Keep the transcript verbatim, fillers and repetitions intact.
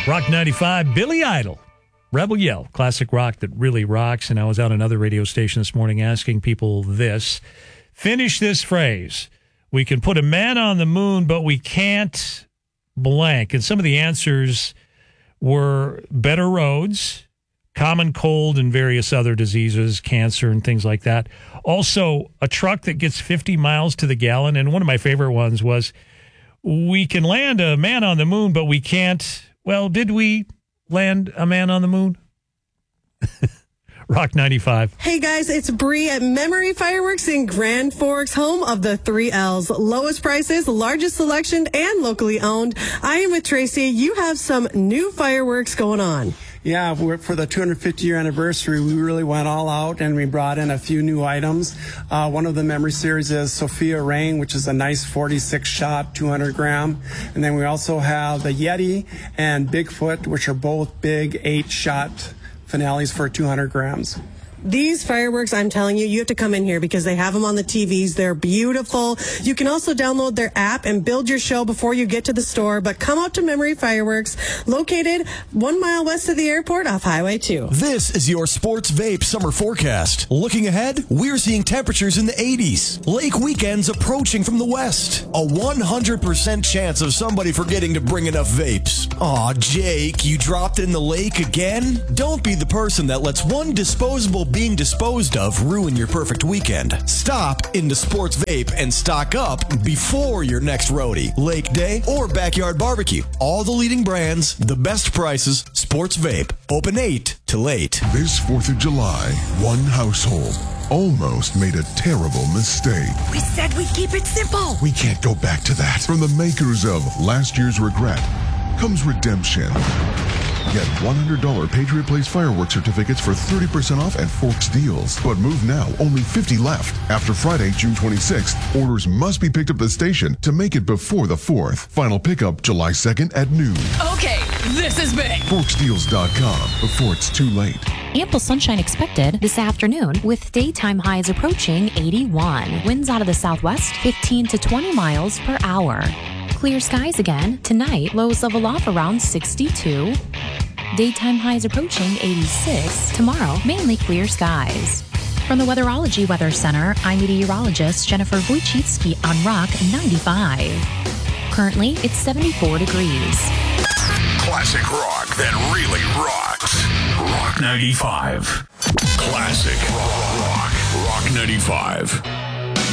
Rock ninety-five, Billy Idol, Rebel Yell, classic rock that really rocks. And I was on another radio station this morning asking people this. Finish this phrase. We can put a man on the moon, but we can't blank. And some of the answers were better roads, common cold and various other diseases, cancer and things like that. Also, a truck that gets fifty miles to the gallon. And one of my favorite ones was, we can land a man on the moon, but we can't. Well, did we land a man on the moon? Rock ninety-five. Hey guys, it's Bree at Memory Fireworks in Grand Forks, home of the three L's. Lowest prices, largest selection, and locally owned. I am with Tracy. You have some new fireworks going on. Yeah, we're, for the two hundred fifty year anniversary, we really went all out and we brought in a few new items. Uh, one of the memory series is Sophia Rain, which is a nice forty-six shot, two hundred gram. And then we also have the Yeti and Bigfoot, which are both big eight shot finales for two hundred grams. These fireworks, I'm telling you, you have to come in here because they have them on the T Vs. They're beautiful. You can also download their app and build your show before you get to the store. But come out to Memory Fireworks, located one mile west of the airport off Highway two. This is your Sports Vape summer forecast. Looking ahead, we're seeing temperatures in the eighties. Lake weekends approaching from the west. A one hundred percent chance of somebody forgetting to bring enough vapes. Aw, Jake, you dropped in the lake again? Don't be the person that lets one disposable being disposed of ruin your perfect weekend. Stop into Sports Vape and stock up before your next roadie, lake day, or backyard barbecue. All the leading brands, the best prices, Sports Vape. Open eight to late. This fourth of July, one household almost made a terrible mistake. We said we'd keep it simple. We can't go back to that. From the makers of Last Year's Regret comes redemption. Get one hundred dollars Patriot Place fireworks certificates for thirty percent off at Forks Deals. But move now, only fifty left. After Friday, June twenty-sixth, orders must be picked up at the station to make it before the fourth. Final pickup July second at noon. Okay, this is big. Forks Deals dot com before it's too late. Ample sunshine expected this afternoon with daytime highs approaching eighty-one. Winds out of the southwest, fifteen to twenty miles per hour. Clear skies again. Tonight, lows level off around sixty-two. Daytime highs approaching eighty-six. Tomorrow, mainly clear skies. From the Weatherology Weather Center, I'm meteorologist Jennifer Wojcicki on Rock ninety-five. Currently, it's seventy-four degrees. Classic rock that really rocks. Rock ninety-five. Classic rock. Rock ninety-five.